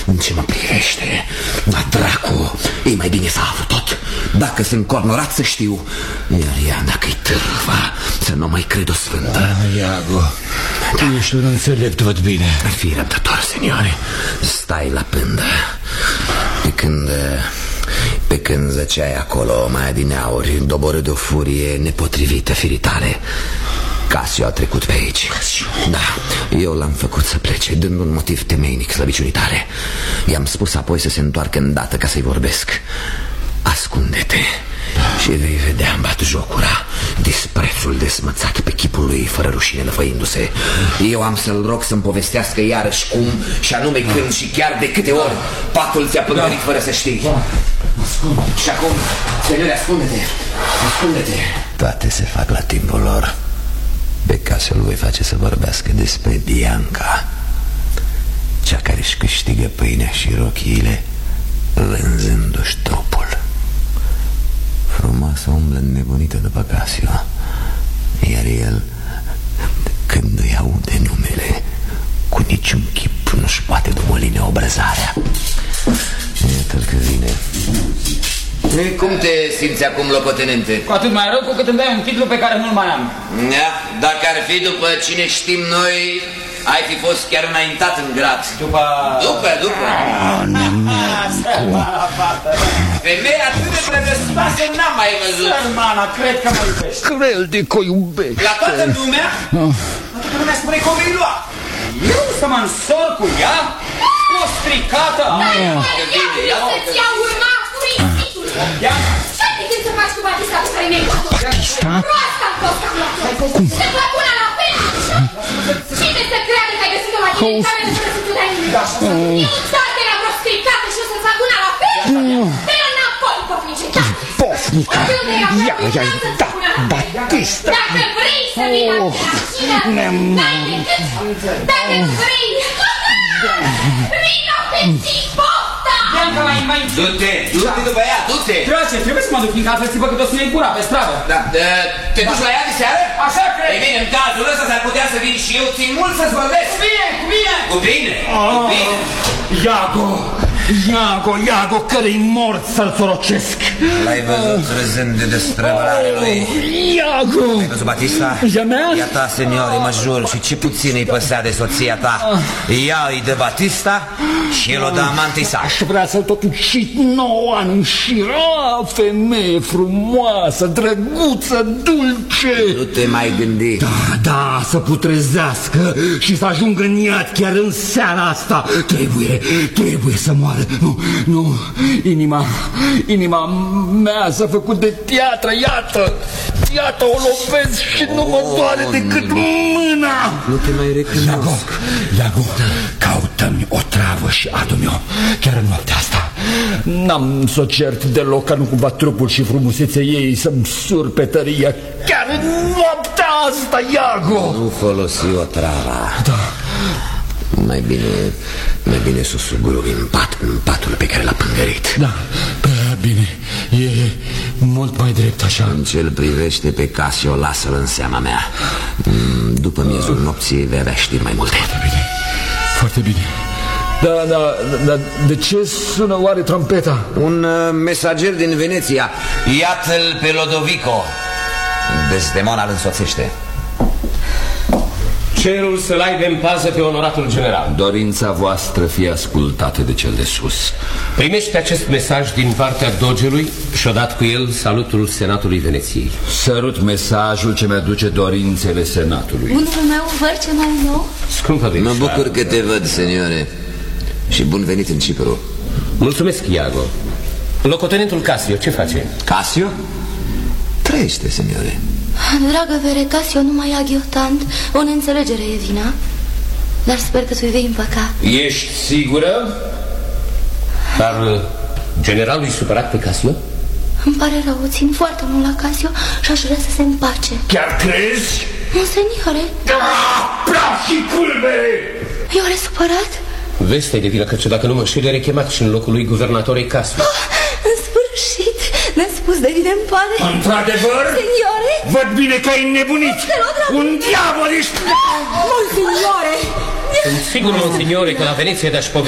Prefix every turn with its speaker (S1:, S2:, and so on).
S1: În ce mă privește, la dracu, e mai bine să aflu tot. Dacă sunt cornorat să știu, iar ea dacă-i târva, să nu mai cred o sfântă.
S2: Iago, tu ești un înțelept, văd bine.
S1: Fii răbdător, seniore. Stai la pândă. Pe când zăceai acolo mai adineauri, doborât de o furie nepotrivită firii tale, Casio a trecut pe aici. Da, eu l-am făcut să plece, dând un motiv temeinic slăbiciunii tale. I-am spus apoi să se întoarcă îndată ca să-i vorbesc. Ascunde-te și vei vedea în batjocura disprețul desmățat pe chipul lui, fără rușine lăfăindu-se. Eu am să-l rog să-mi povestească iarăși cum, și anume când și chiar de câte ori patul ți-a pângărit fără să știi. Și acum, seniore, ascunde-te. Ascunde-te.
S3: Toate se fac la timpul lor. Pe Casio îl voi face să vorbească despre Bianca, cea care își câștigă pâinea și rochiile vânzându-și trupul. Frumoasă umblă nebunită după Casio, iar el, când îi aude numele, cu niciun chip nu-și poate dumoli neobrăzarea. Iată-l că vine.
S1: Cum te simți acum, locotenente?
S4: Cu atât mai rău cu cât îmi dai un titlu pe care nu-l mai am.
S1: Dacă ar fi după cine știm noi, ai fi fost chiar înaintat în grad. După... Femeia atât de prădăstoasă n-am mai văzut.
S4: Sărmana, cred că mă iubești.
S2: Crede că o iubești.
S1: La toată lumea? La toată lumea spune că o vei lua.
S4: Eu să mă însor cu ea? O stricată?
S5: Eu să-ți iau urma cu risitul. Ce-ai de gând să faci cu Batista pe care mi-ai luat-o?
S2: Batista?
S5: Proasta-mi fost că am luat-o. Cum? Se fac una la fel. Cine să creadă că ai găsit-o la tine în cameră fără să-ți dai nimic? Eu toate era vreo stricată și o să fac una la fel? Dă-i înapoi, pofnice.
S2: Pofnica. Ia, da, Batista.
S5: Dacă vrei să vii la mașină, n-ai decât. Dacă vrei, vino pe țipota!
S4: Bianca, mai...
S1: Du-te după ea, du-te!
S4: Trebuie să mă duc, fiindcă altfel țipă cât o să ne-i gura pe stradă.
S1: Da, te duci la ea de seară?
S4: Așa cred.
S1: Ei bine, în cazul ăsta s-ar putea să vin și eu, țin mult să-ți vorbesc.
S4: Cu bine!
S1: Cu bine!
S2: Iago, că-i mort să-l sorocesc.
S3: L-ai văzut râzând de destrăbărare lui?
S2: Iago!
S3: Ai văzut Batista?
S2: E mea?
S3: E a ta, seniore, mă jur, și ce puțin îi păsea de soția ta. Ea-i de Batista și el o dă amantei sa.
S2: Aș vrea să-l tot ucid 9 ani în șir. Femeie frumoasă, drăguță, dulce.
S3: Nu te mai gândi.
S2: Da, să putrezească și să ajungă în iad chiar în seara asta. Trebuie să moară. Nu, inima mea s-a făcut de piatră, iată, o lovesc și nu mă doare decât mâna.
S3: Nu te mai recunosc.
S2: Iago, caută-mi o travă și adu-mi-o chiar în noaptea asta. N-am să o cert deloc, ca nu cumva trupul și frumusețea ei să-mi surpe tăria chiar în noaptea asta, Iago.
S3: Nu folosi o trava.
S2: Da.
S1: Mai bine să o sugurui în patul pe care l-a pângărit.
S2: Da, prea bine. E mult mai drept așa.
S1: În ce-l privește pe Casio, lasă-l în seama mea. După miezul nopții vei avea știri mai multe.
S2: Foarte bine. Da, de ce sună oare trompeta?
S1: Un mesager din Veneția. Iată-l pe Lodovico. Desdemona îl însoțește.
S6: Cerul să-l aibă în pază pe onoratul general.
S7: Dorința voastră fie ascultată de cel de sus.
S6: Primește acest mesaj din partea dogelui și odată cu el salutul Senatului Veneției.
S7: Sărut mesajul ce mi-aduce dorințele Senatului.
S5: Bunul meu, văr ce mai nou?
S6: Scumpă
S1: Mă bucur că te văd, seniore. Și bun venit în Cipru.
S6: Mulțumesc, Iago. Locotenentul Casio, ce face?
S1: Casio? Trăiește, seniore.
S5: Dragă vere, Casio nu mai ia ghiotant. O neînțelegere e vina. Dar sper că tu-i vei împăca.
S6: Ești sigură? Dar generalul e supărat pe Casio?
S5: Îmi pare rău, o țin foarte mult la Casio și aș vrea să se împace.
S2: Chiar crezi?
S5: Monseniore.
S2: Praf și culmere!
S5: E oare supărat?
S6: Vestea de vilă că dacă nu mă înșel, e chemat și în locul lui guvernatorul Casio.
S5: În sfârșit, nespus de bine îmi pare.
S2: Într-adevăr?
S5: Seniore?
S2: Văd bine că ai înnebunit. Un diavol ești!
S5: Monseniore!
S6: Sunt sigur, monsignore, că la Veneția de-aș